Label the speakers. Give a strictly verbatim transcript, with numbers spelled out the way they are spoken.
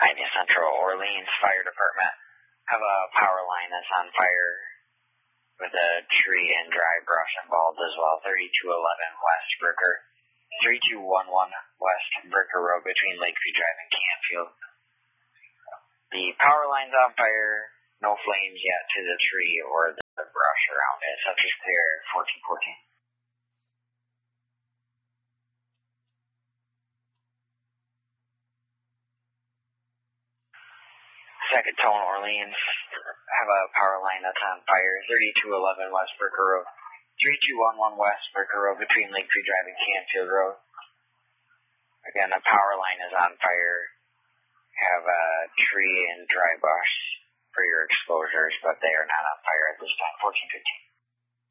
Speaker 1: Ionia Central Orleans Fire Department. Have a power line that's on fire with a tree and dry brush involved as well. thirty-two eleven West Bricker. thirty-two eleven West Bricker Road between Lakeview Drive and Canfield. The power line's on fire. No flames yet to the tree or the brush around it. Subject clear, fourteen fourteen. Second Tone Orleans, have a power line that's on fire. thirty-two eleven West Bricker Road. thirty-two eleven West Bricker Road between Lakeview Drive and Canfield Road. Again, the power line is on fire. Have a tree and dry brush for your exposures, but they are not on fire at this time. fourteen fifteen.